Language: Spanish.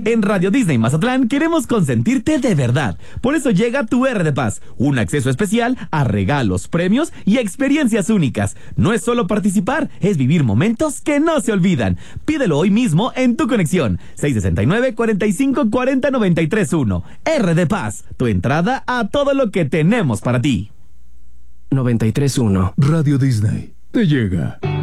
En Radio Disney Mazatlán queremos consentirte de verdad. Por eso llega tu R de Paz, un acceso especial a regalos, premios y experiencias únicas. No es solo participar, es vivir momentos que no se olvidan. Pídelo hoy mismo en tu conexión 669-4540-931. R de Paz, tu entrada a todo lo que tenemos para ti. 93.1 Radio Disney te llega.